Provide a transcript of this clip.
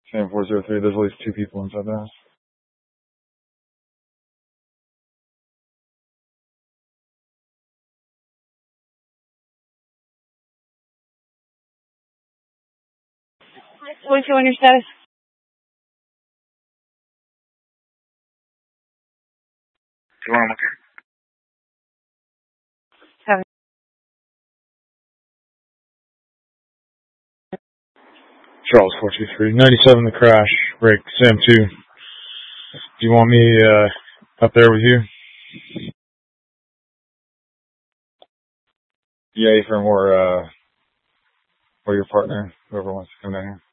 Sam 403, there's at least 2 people inside the house. What's you on your status? Charles 423, 97 the crash, break, Sam 2. Do you want me up there with you? Yeah, for more, or your partner, whoever wants to come down here.